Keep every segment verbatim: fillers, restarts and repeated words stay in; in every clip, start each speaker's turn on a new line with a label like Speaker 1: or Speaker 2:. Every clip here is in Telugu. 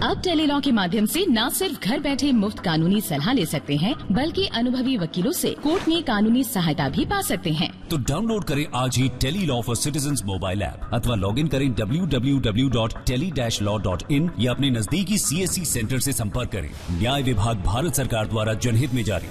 Speaker 1: अब टेलीलॉ के माध्यम से न सिर्फ घर बैठे मुफ्त कानूनी सलाह ले सकते हैं, बल्कि अनुभवी वकीलों से कोर्ट में कानूनी सहायता भी पा सकते हैं।
Speaker 2: तो डाउनलोड करें आज ही Tele-Law for citizens mobile app अथवा लॉग इन करें W W W dot tele dash law dot in या अपने नजदीकी सीएससी सेंटर से संपर्क करें। न्याय विभाग भारत सरकार द्वारा जनहित में जारी।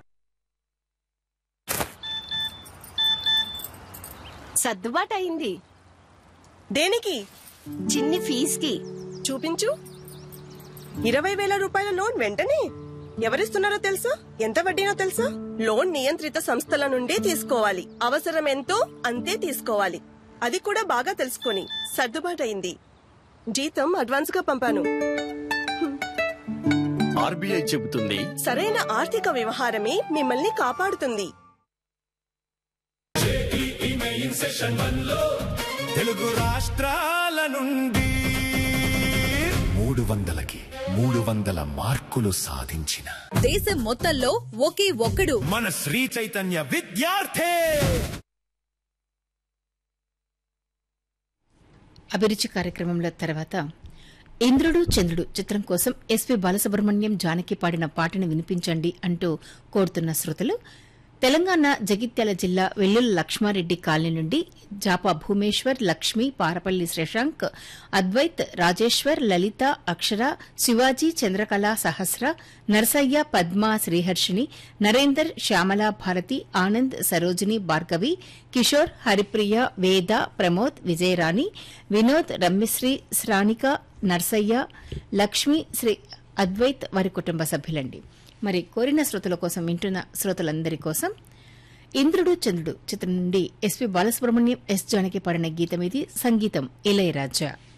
Speaker 3: సర్దుబాటు అయింది
Speaker 4: దేనికి?
Speaker 3: చిన్ని ఫీజుకి.
Speaker 4: చూపించు. ఇరవై వేల రూపాయల లోన్ వెంటనే ఎవరిస్తున్నారో తెలుసా? ఎంత వడ్డీనో తెలుసా? లోన్ నియంత్రిత సంస్థల నుండి తీసుకోవాలి. అవసరం ఎంతో అంతే తీసుకోవాలి. అది కూడా బాగా తెలుసుకొని సర్దుబాటు అయింది. జీతం అడ్వాన్స్ గా పంపాను.
Speaker 5: ఆర్బీఐ చెబుతుంది,
Speaker 4: సరైన ఆర్థిక వ్యవహారమే మిమ్మల్ని కాపాడుతుంది.
Speaker 6: తెలుగు రాష్ట్రాల నుండి మూడు వందలకి మూడు వందల మార్కులు సాధించిన
Speaker 7: దేశం మొత్తంలో ఒకే ఒక్కడు
Speaker 6: మన శ్రీ చైతన్య విద్యార్థి.
Speaker 8: అభిరుచి కార్యక్రమంలో తర్వాత ఇంద్రుడు చంద్రుడు చిత్రం కోసం ఎస్పీ బాలసుబ్రహ్మణ్యం జానకి పాడిన పాటను వినిపించండి అంటూ కోరుతున్న శ్రోతలు తెలంగాణ జగిత్యాల జిల్లా వెల్లుల లక్ష్మారెడ్డి కాలనీ నుండి జాపా భూమేశ్వర్, లక్ష్మి, పారపల్లి శశాంక్, అద్వైత్, రాజేశ్వర్, లలిత, అక్షర, శివాజీ, చంద్రకళ, సహస్ర, నర్సయ్య, పద్మ, శ్రీహర్షిణి, నరేందర్, శ్యామల, భారతి, ఆనంద్, సరోజిని, భార్గవి, కిషోర్, హరిప్రియ, వేద, ప్రమోద్, విజయరాణి, వినోద్, రమ్యశ్రీ, శ్రానిక, నర్సయ్య, లక్ష్మి, శ్రీ అద్వైత్ వారి కుటుంబ సభ్యులండి. మరి కోరిన శ్రోతల కోసం వింటున్న శ్రోతలందరి కోసం ఇంద్రుడు చంద్రుడు చిత్రం నుండి ఎస్పీ బాలసుబ్రహ్మణ్యం, ఎస్ జానకి పాడిన గీతం ఇది. సంగీతం ఇళయరాజా.